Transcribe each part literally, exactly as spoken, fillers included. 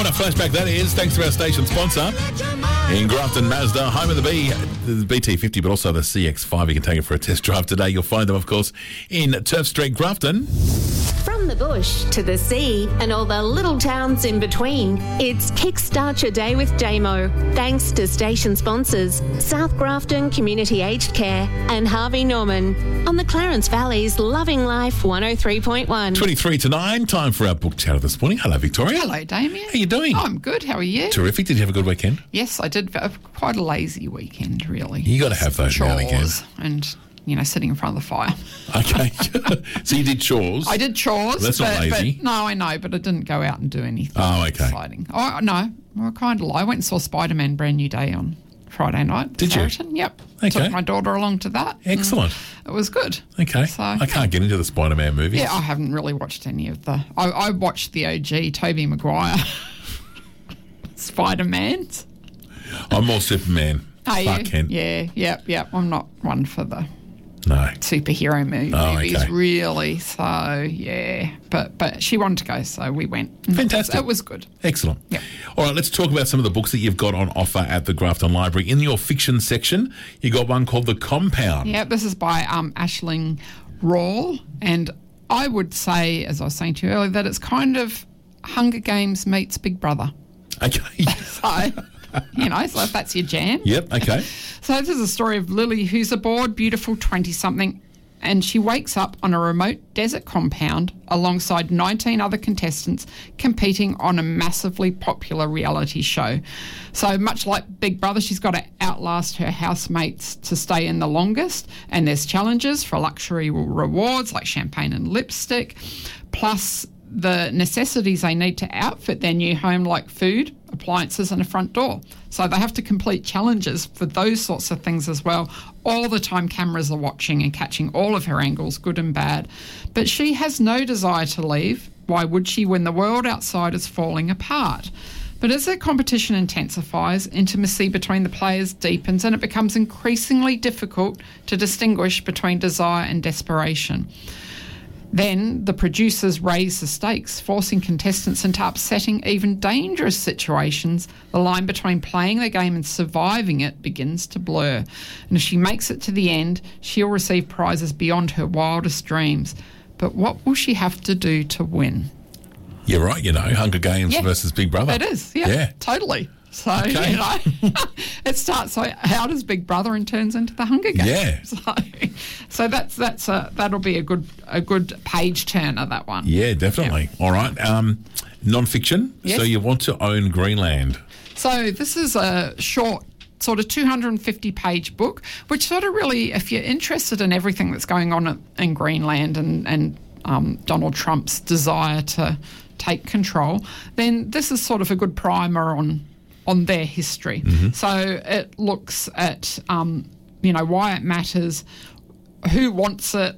a flashback that is, thanks to our station sponsor in Grafton Mazda, home of the B, the B T fifty, but also the C X five. You can take it for a test drive today. You'll find them, of course, in Turf Street, Grafton. From the bush to the sea and all the little towns in between, it's Kickstart Your Day with J-Mo. Thanks to station sponsors South Grafton Community Aged Care and Harvey Norman on the Clarence Valley's Loving Life one oh three point one. twenty-three to nine, time for our book chatter this morning. Hello, Victoria. Hello, Damien. How you doing? Oh, I'm good. How are you? Terrific. Did you have a good weekend? Yes, I did. Quite a lazy weekend, really. You got to have those now and again. Chores and, you know, sitting in front of the fire. Okay. So you did chores? I did chores. Well, that's but, not lazy. But, no, I know, but I didn't go out and do anything Oh, okay. exciting. Oh, no. Well, kind of lie. I went and saw Spider-Man Brand New Day on Friday night. Did you? Sheraton. Yep. Okay. Took my daughter along to that. Excellent. It was good. Okay. So, I can't get into the Spider-Man movies. Yeah, I haven't really watched any of the... I, I watched the O G, Tobey Maguire, Spider-Man's. I'm more Superman. Are Clark you? Kent. Yeah, yeah, yeah. I'm not one for the No. superhero movie, Oh, movies, okay. really. So, yeah. But but she wanted to go, so we went. Fantastic. It was good. Excellent. Yep. All right, let's talk about some of the books that you've got on offer at the Grafton Library. In your fiction section, you got one called The Compound. Yeah, this is by um, Aisling Rawle. And I would say, as I was saying to you earlier, that it's kind of Hunger Games meets Big Brother. Okay. So, you know, so if that's your jam. Yep, okay. So this is a story of Lily, who's a bored, beautiful twenty-something, and she wakes up on a remote desert compound alongside nineteen other contestants competing on a massively popular reality show. So much like Big Brother, she's got to outlast her housemates to stay in the longest, and there's challenges for luxury rewards like champagne and lipstick, plus the necessities they need to outfit their new home like food, appliances and a front door. So they have to complete challenges for those sorts of things as well. All the time cameras are watching and catching all of her angles, good and bad. But she has no desire to leave. Why would she when the world outside is falling apart? But as the competition intensifies, intimacy between the players deepens and it becomes increasingly difficult to distinguish between desire and desperation. Then the producers raise the stakes, forcing contestants into upsetting, even dangerous situations. The line between playing the game and surviving it begins to blur. And if she makes it to the end, she'll receive prizes beyond her wildest dreams. But what will she have to do to win? You're right, you know, Hunger Games Yeah. versus Big Brother. It is, yeah, Yeah. totally. So, Okay. you know, it starts, so how does Big Brother and turns into the Hunger Games? Yeah. So, so that's, that's a, that'll be a good, a good page turner, that one. Yeah, definitely. All right. Um, non-fiction. Yes. So you want to own Greenland. So this is a short sort of two hundred fifty page book, which sort of really, if you're interested in everything that's going on in Greenland and, and um, Donald Trump's desire to take control, then this is sort of a good primer on on their history. Mm-hmm. So it looks at, um, you know, why it matters, who wants it,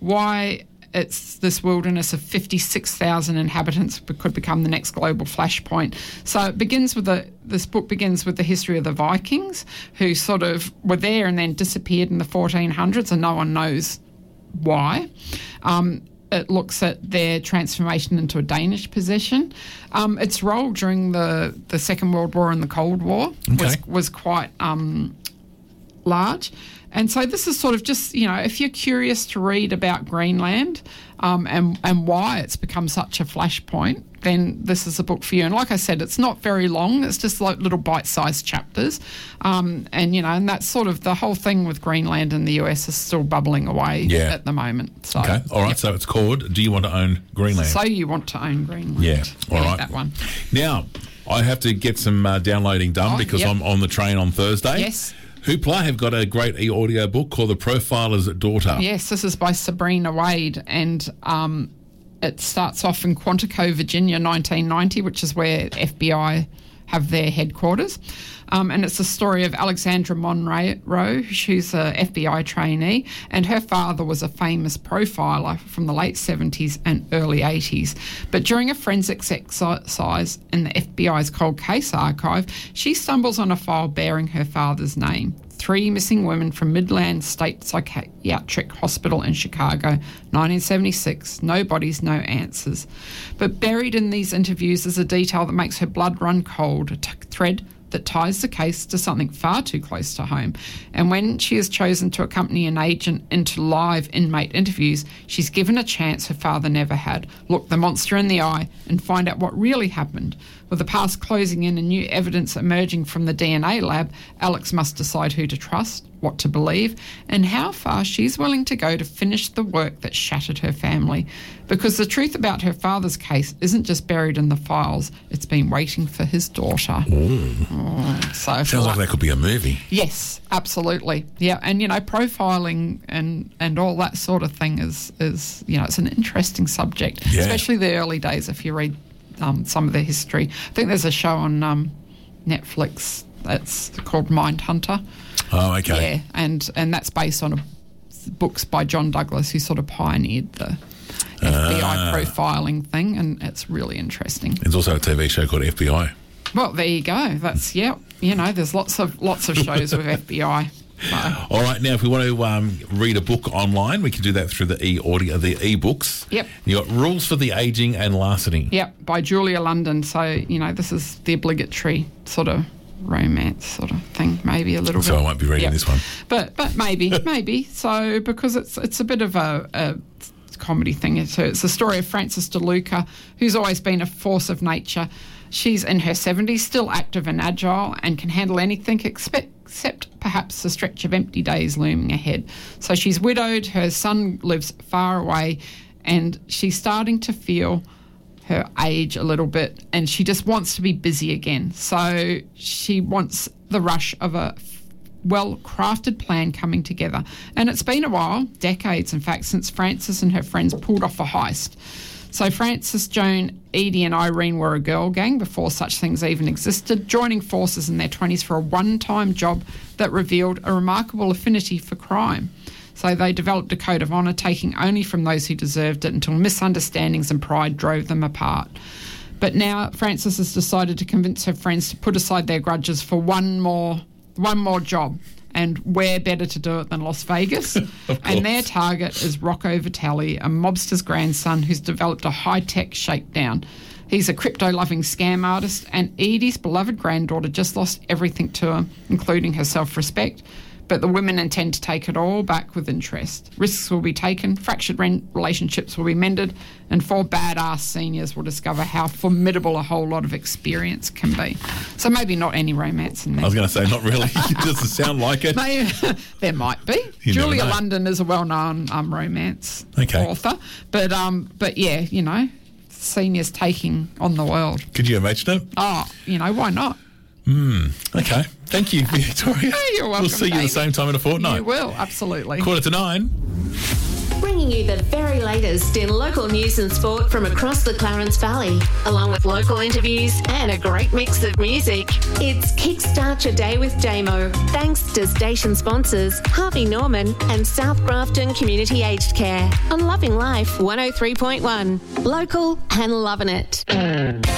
why it's this wilderness of fifty-six thousand inhabitants could become the next global flashpoint. So it begins with the, this book begins with the history of the Vikings, who sort of were there and then disappeared in the fourteen hundreds and no one knows why. Um, It looks at their transformation into a Danish possession. Um, its role during the, the Second World War and the Cold War Okay. was, was quite um, large. And so this is sort of just, you know, if you're curious to read about Greenland um, and, and why it's become such a flashpoint, then this is a book for you. And like I said, it's not very long. It's just like little bite-sized chapters. Um, and, you know, and that's sort of the whole thing with Greenland and the U S is still bubbling away Yeah. at the moment. So, Okay. All right. yep. So it's called Do You Want to Own Greenland? So you want to own Greenland. Yeah. All right. That one. Now, I have to get some uh, downloading done Oh, because yep. I'm on the train on Thursday. Yes. Hoopla have got a great e-audio book called The Profiler's Daughter. Yes, this is by Sabrina Wade, and um, it starts off in Quantico, Virginia, nineteen ninety, which is where F B I have their headquarters. Um, and it's the story of Alexandra Monroe, who's a F B I trainee, and her father was a famous profiler from the late seventies and early eighties. But during a forensics exercise in the F B I's cold case archive, she stumbles on a file bearing her father's name. three missing women from Midland State Psychiatric Hospital in Chicago, nineteen seventy-six. No bodies, no answers. But buried in these interviews is a detail that makes her blood run cold, a t- thread that ties the case to something far too close to home. And when she is chosen to accompany an agent into live inmate interviews, she's given a chance her father never had. Look the monster in the eye and find out what really happened. With the past closing in and new evidence emerging from the D N A lab, Alex must decide who to trust, what to believe, and how far she's willing to go to finish the work that shattered her family. Because the truth about her father's case isn't just buried in the files, it's been waiting for his daughter. Oh, so Sounds like that could be a movie. Yes, absolutely. Yeah, and, you know, profiling and, and all that sort of thing is, is, you know, it's an interesting subject, Yeah. especially the early days if you read um, some of the history. I think there's a show on um, Netflix that's called Mindhunter. Oh, okay. Yeah, and, and that's based on a, books by John Douglas, who sort of pioneered the F B I Ah. profiling thing, and it's really interesting. There's also a T V show called F B I. Well, there you go. That's, yeah, you know, there's lots of lots of shows with F B I. So. All right, now if we want to um, read a book online, we can do that through the e-audio, the e-books. Yep. You got Rules for the Aging and Larceny. Yep, by Julia London. So, you know, this is the obligatory sort of romance sort of thing, maybe a little So bit. I won't be reading Yep. this one. But but maybe, maybe. So, because it's it's a bit of a, a comedy thing. It's, it's the story of Frances DeLuca, who's always been a force of nature. She's in her seventies, still active and agile, and can handle anything except, except perhaps a stretch of empty days looming ahead. So she's widowed, her son lives far away, and she's starting to feel her age a little bit, and she just wants to be busy again. So she wants the rush of a well-crafted plan coming together. And it's been a while, decades in fact, since Frances and her friends pulled off a heist. So Frances, Joan, Edie and Irene were a girl gang before such things even existed, joining forces in their twenties for a one-time job that revealed a remarkable affinity for crime. So they developed a code of honour, taking only from those who deserved it, until misunderstandings and pride drove them apart. But now Frances has decided to convince her friends to put aside their grudges for one more one more job. And where better to do it than Las Vegas? And their target is Rocco Vitale, a mobster's grandson who's developed a high-tech shakedown. He's a crypto-loving scam artist, and Edie's beloved granddaughter just lost everything to him, including her self-respect. But the women intend to take it all back with interest. Risks will be taken, fractured relationships will be mended, and four badass seniors will discover how formidable a whole lot of experience can be. So maybe not any romance in there. I was going to say, not really. It doesn't sound like it. Maybe, there might be. You never Julia know. London is a well-known um, romance Okay. author. But, um, but yeah, you know, seniors taking on the world. Could you imagine it? Oh, you know, why not? Okay. Thank you, Victoria. You're welcome, We'll see you David. the same time in a fortnight. You will, absolutely. Quarter to nine. Bringing you the very latest in local news and sport from across the Clarence Valley, along with local interviews and a great mix of music. It's Kickstart Your Day with Damo, thanks to station sponsors Harvey Norman and South Grafton Community Aged Care on Loving Life one oh three point one. Local and loving it.